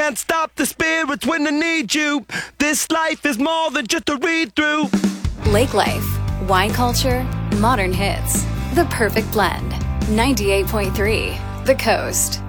can't stop the spirits when I need you. This life is more than just a read-through. Lake Life, wine culture, modern hits. The perfect blend. 98.3, The Coast.